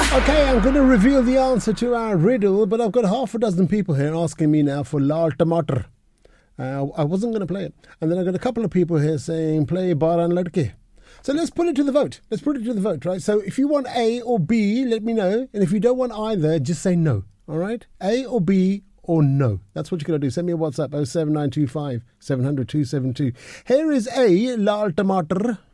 Okay, I'm going to reveal the answer to our riddle, but I've got half a dozen people here asking me now for Lal Tamatar. I wasn't going to play it. And then I've got a couple of people here saying play Baran Ladke. So let's put it to the vote. Right? So if you want A or B, let me know. And if you don't want either, just say no. All right? A or B or no. That's what you're going to do. Send me a WhatsApp 07925 700 272. Here is A, Lal Tamatar.